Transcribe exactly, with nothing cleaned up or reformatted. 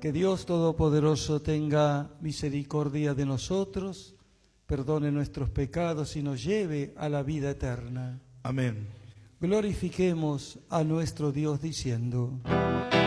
Que Dios Todopoderoso tenga misericordia de nosotros, perdone nuestros pecados y nos lleve a la vida eterna. Amén. Glorifiquemos a nuestro Dios diciendo: